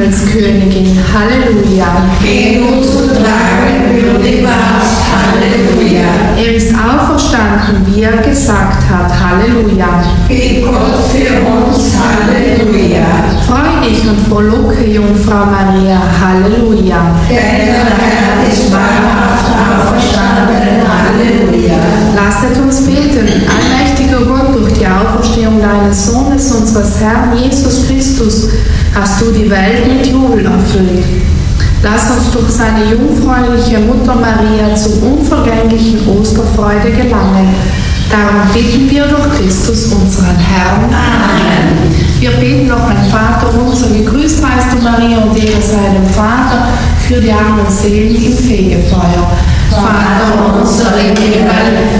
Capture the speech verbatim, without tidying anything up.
Himmelskönigin, Halleluja. Den du zu tragen würdig warst, Halleluja. Er ist auferstanden, wie er gesagt hat, Halleluja. Gib Gott für uns, Halleluja. Freu dich und frohlocke, Jungfrau Maria, Halleluja. Denn der Herr ist wahrhaft auferstanden, Halleluja. Lasset uns beten, allmächtiger Gott, durch die Auferstehung deines Sohnes, unseres Herrn Jesus Christus, hast du die Welt mit Jubel erfüllt. Lass uns durch seine jungfräuliche Mutter Maria zur unvergänglichen Osterfreude gelangen. Darum bitten wir durch Christus, unseren Herrn. Amen. Wir beten noch ein Vater unser, gegrüßt seist du, Maria, und Ehre sei dem Vater für die armen Seelen im Fegefeuer. Vater unser im Himmel,